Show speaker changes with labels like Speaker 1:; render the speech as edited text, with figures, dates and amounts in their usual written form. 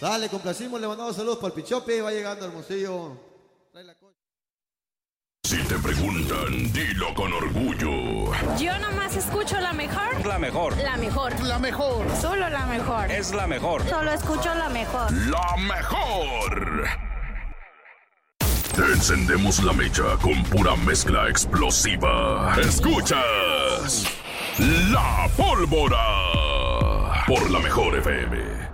Speaker 1: Dale, complacimos, le mandamos saludos para el Pichope, va llegando Hermosillo. Trae la coche.
Speaker 2: Si te preguntan, dilo con orgullo.
Speaker 3: Yo nomás escucho la mejor.
Speaker 4: La mejor.
Speaker 3: La mejor.
Speaker 4: La mejor.
Speaker 3: Solo la mejor.
Speaker 4: Es la mejor.
Speaker 3: Solo escucho la mejor.
Speaker 2: La mejor. Te encendemos la mecha con pura mezcla explosiva. Escuchas La Pólvora por La Mejor FM.